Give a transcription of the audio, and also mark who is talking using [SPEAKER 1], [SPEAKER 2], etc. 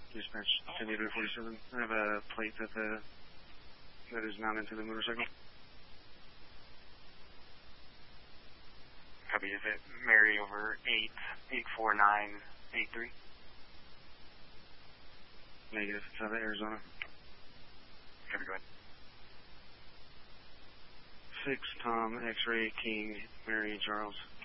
[SPEAKER 1] Dispatch 10-47. I have a plate that is mounted to the motorcycle.
[SPEAKER 2] Copy, is it Mary over 84983?
[SPEAKER 1] Negative, it's out of Arizona.
[SPEAKER 2] Copy, go ahead.
[SPEAKER 1] 6 Tom X-Ray King Mary Charles.